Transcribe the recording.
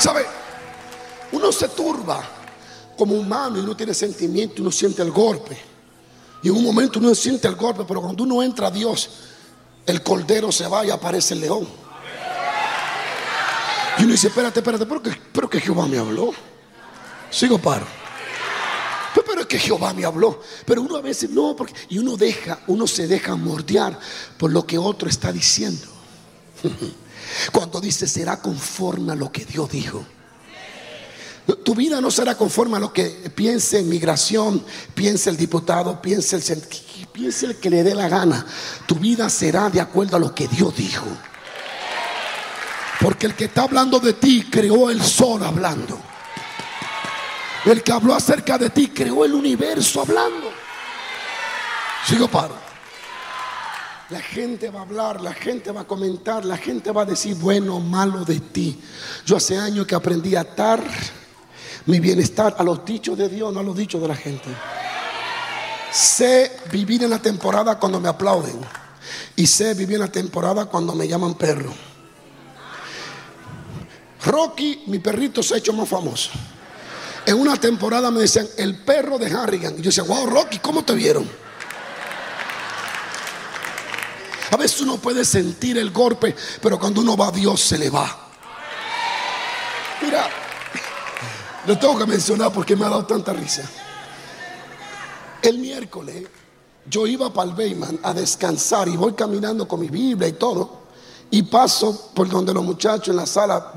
¿Sabe? Uno se turba como humano y uno tiene sentimiento y uno siente el golpe. Y en un momento uno siente el golpe, pero cuando uno entra a Dios, el cordero se va y aparece el león. Y uno dice, espérate, pero que Jehová me habló. Sigo paro. Pero es que Jehová me habló. Pero uno a veces no, porque, y uno se deja mordear por lo que otro está diciendo. Cuando dice será conforme a lo que Dios dijo. Tu vida no será conforme a lo que piense en migración, piense el diputado, piense el que le dé la gana. Tu vida será de acuerdo a lo que Dios dijo. Porque el que está hablando de ti creó el sol hablando. El que habló acerca de ti creó el universo hablando. Sigo paro. La gente va a hablar, la gente va a comentar, la gente va a decir bueno o malo de ti. Yo hace años que aprendí a atar mi bienestar a los dichos de Dios, no a los dichos de la gente. Sé vivir en la temporada cuando me aplauden y sé vivir en la temporada cuando me llaman perro. Rocky, mi perrito, se ha hecho más famoso. En una temporada me decían el perro de Harrigan. Y yo decía, wow, Rocky, ¿cómo te vieron? A veces uno puede sentir el golpe, pero cuando uno va a Dios se le va. Mira, lo tengo que mencionar porque me ha dado tanta risa. El miércoles yo iba para el Bayman a descansar y voy caminando con mi Biblia y todo, y paso por donde los muchachos en la sala